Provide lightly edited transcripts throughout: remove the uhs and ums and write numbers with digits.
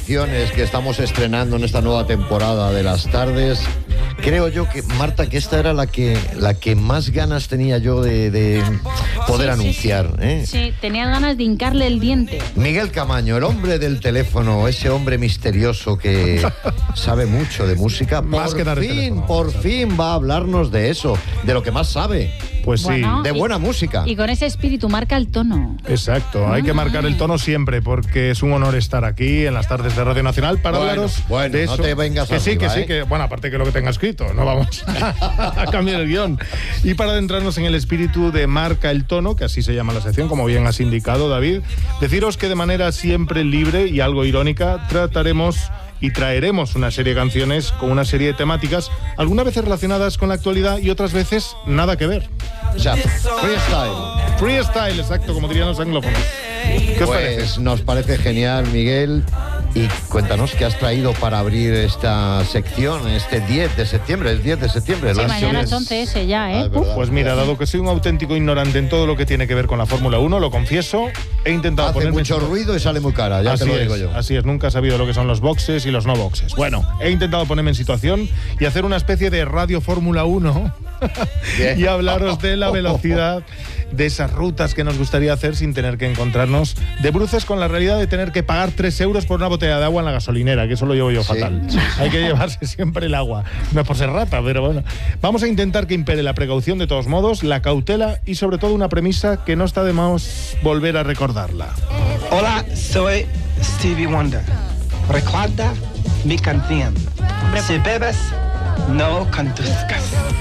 secciones que estamos estrenando en esta nueva temporada de Las Tardes, creo yo que, Marta, que esta era la que más ganas tenía yo de poder anunciar. Sí, tenías ganas de hincarle el diente. Miguel Camaño, el hombre del teléfono, ese hombre misterioso que sabe mucho de música, por fin va a hablarnos de eso, de lo que más sabe. Pues sí, bueno, de buena música. Y con ese espíritu marca el tono. Exacto, hay que marcar el tono siempre, porque es un honor estar aquí en las tardes de Radio Nacional para hablaros de eso. No te vengas arriba, que bueno, aparte que lo que tenga escrito, no vamos a cambiar el guión. Y para adentrarnos en el espíritu de Marca el Tono, que así se llama la sección, como bien has indicado, David, deciros que de manera siempre libre y algo irónica trataremos y traeremos una serie de canciones con una serie de temáticas, algunas veces relacionadas con la actualidad y otras veces nada que ver. O sea, freestyle. Freestyle, exacto, como dirían los anglófonos. ¿Qué os parece? Nos parece genial, Miguel. Y cuéntanos qué has traído para abrir esta sección este 10 de septiembre. Es 10 de septiembre. Sí, mañana es 11S ya, ¿eh? Pues mira, dado que soy un auténtico ignorante en todo lo que tiene que ver con la Fórmula 1, lo confieso, he intentado Hace ponerme mucho ruido y sale muy cara, ya te lo digo yo. Así es, nunca he sabido lo que son los boxes y los no boxes. Bueno, he intentado ponerme en situación y hacer una especie de radio Fórmula 1 y hablaros de la velocidad de esas rutas que nos gustaría hacer sin tener que encontrarnos de bruces con la realidad de tener que pagar 3 euros por una botella de agua en la gasolinera, que eso lo llevo yo fatal. Hay que llevarse siempre el agua. No es por ser rata, pero bueno. Vamos a intentar que impere la precaución de todos modos, la cautela y sobre todo una premisa que no está de más volver a recordarla. Hola, soy Stevie Wonder. Recuerda mi canción. Si bebes, no conduzcas.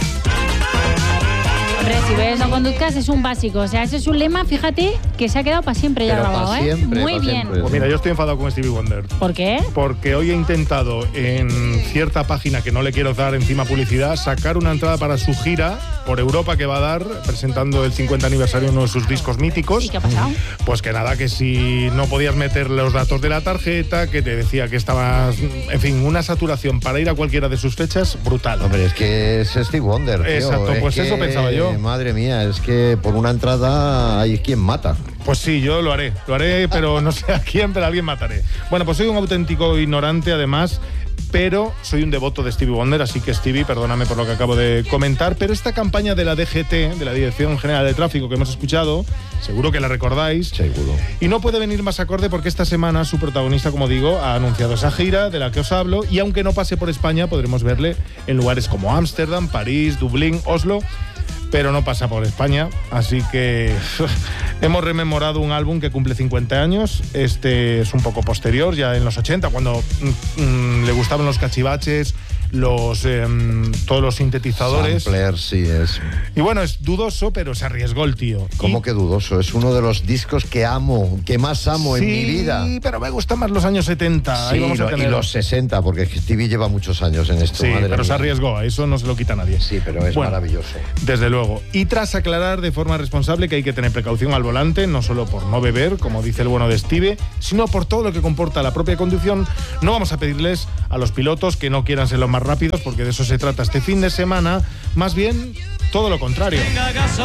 Hombre, si ves, no conduzcas es un básico. O sea, ese es un lema, fíjate, que se ha quedado para siempre ya grabado, ¿eh? Muy bien. Pues mira, yo estoy enfadado con Stevie Wonder. ¿Por qué? Porque hoy he intentado en cierta página que no le quiero dar encima publicidad, sacar una entrada para su gira por Europa que va a dar, presentando el 50 aniversario de uno de sus discos míticos. ¿Y qué ha pasado? Pues que nada, que si no podías meter los datos de la tarjeta, que te decía que estabas, en fin, una saturación para ir a cualquiera de sus fechas brutal. Hombre, es que es Stevie Wonder, tío. Exacto, pues eso pensaba yo. Madre mía, es que por una entrada hay quien mata. Pues sí, yo lo haré, pero no sé a quién, pero a alguien mataré. Bueno, pues soy un auténtico ignorante además, pero soy un devoto de Stevie Wonder, así que Stevie, perdóname por lo que acabo de comentar, pero esta campaña de la DGT, de la Dirección General de Tráfico que hemos escuchado, seguro que la recordáis. Seguro. Y no puede venir más acorde porque esta semana su protagonista, como digo, ha anunciado esa gira de la que os hablo y aunque no pase por España, podremos verle en lugares como Ámsterdam, París, Dublín, Oslo, pero no pasa por España, así que hemos rememorado un álbum que cumple 50 años, este es un poco posterior, ya en los 80, cuando le gustaban los cachivaches, todos los sintetizadores. Sampler, sí es. Y bueno, es dudoso, pero se arriesgó el tío. ¿Cómo que dudoso? Es uno de los discos que amo, que más amo en mi vida. Sí, pero me gustan más los años 70. Sí, ahí vamos a tener... y los 60, porque Stevie lleva muchos años en esto. Sí, madre pero mía. se arriesgó, a eso no se lo quita nadie. Sí, pero es maravilloso. Desde luego. Y tras aclarar de forma responsable que hay que tener precaución al volante, no solo por no beber, como dice el bueno de Stevie, sino por todo lo que comporta la propia conducción, no vamos a pedirles a los pilotos que no quieran ser los más rápidos, porque de eso se trata este fin de semana, más bien todo lo contrario.